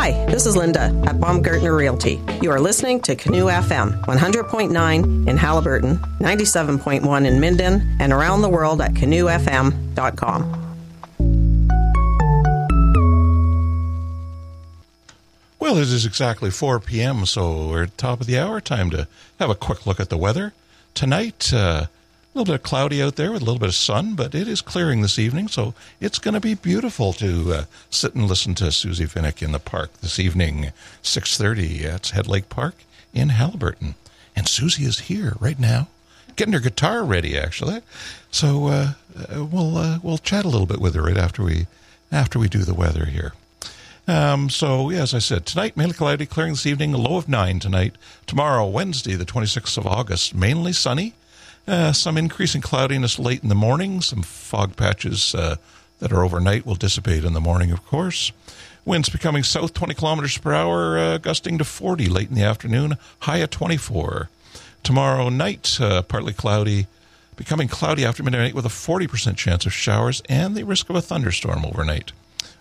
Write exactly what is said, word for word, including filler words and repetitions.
Hi, this is Linda at Baumgartner Realty. You are listening to Canoe F M, one hundred point nine in Halliburton, ninety-seven point one in Minden, and around the world at canoe f m dot com. Well, it is exactly four p.m., so we're at the top of the hour. Time to have a quick look at the weather. Tonight, uh, a little bit cloudy out there with a little bit of sun, but it is clearing this evening, so it's going to be beautiful to uh, sit and listen to Susie Vinnick in the park this evening, six thirty at Head Lake Park in Halliburton. And Susie is here right now, getting her guitar ready, actually. So uh, we'll uh, we'll chat a little bit with her right after we after we do the weather here. Um, so, yeah, as I said, tonight, mainly cloudy, clearing this evening, a low of nine tonight. Tomorrow, Wednesday, the twenty-sixth of August, mainly sunny. Uh, some increasing cloudiness late in the morning. Some fog patches uh, that are overnight will dissipate in the morning, of course. Winds becoming south twenty kilometers per hour, uh, gusting to forty late in the afternoon, high at twenty-four. Tomorrow night, uh, partly cloudy, becoming cloudy after midnight with a forty percent chance of showers and the risk of a thunderstorm overnight.